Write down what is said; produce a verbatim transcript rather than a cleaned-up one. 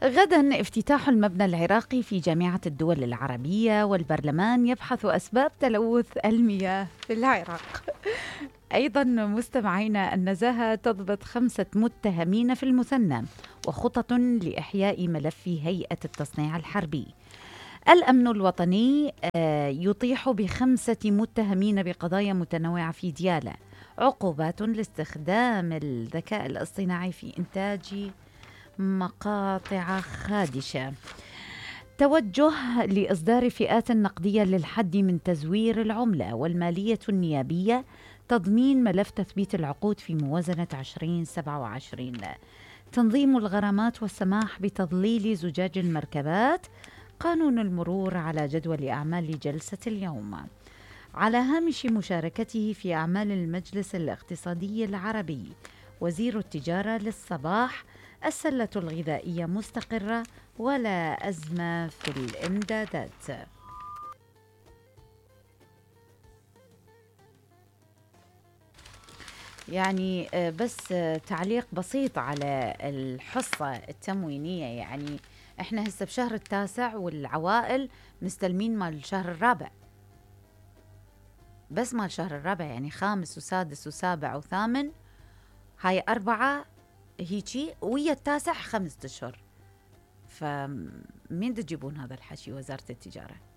غدا افتتاح المبنى العراقي في جامعة الدول العربية، والبرلمان يبحث أسباب تلوث المياه في العراق. أيضا مستمعينا، النزاهة تضبط خمسة متهمين في المثنى، وخطط لإحياء ملف هيئة التصنيع الحربي. الأمن الوطني يطيح بخمسة متهمين بقضايا متنوعة في ديالى. عقوبات لاستخدام الذكاء الاصطناعي في إنتاج مقاطع خادشة. توجه لإصدار فئات نقدية للحد من تزوير العملة. والمالية النيابية تضمين ملف تثبيت العقود في موازنة عشرين سبعة وعشرين. تنظيم الغرامات والسماح بتضليل زجاج المركبات. قانون المرور على جدول أعمال جلسة اليوم. على هامش مشاركته في أعمال المجلس الاقتصادي العربي، وزير التجارة للصباح: السلة الغذائية مستقرة ولا أزمة في الإمدادات. يعني بس تعليق بسيط على الحصة التموينية. يعني احنا هسه بشهر التاسع، والعوائل مستلمين مال الشهر الرابع، بس مال الشهر الرابع، يعني خامس وسادس وسابع وثامن، هاي أربعة هيجي، ويا التاسع خمسة أشهر. فمين تجيبون هذا الحشي؟ وزارة التجارة.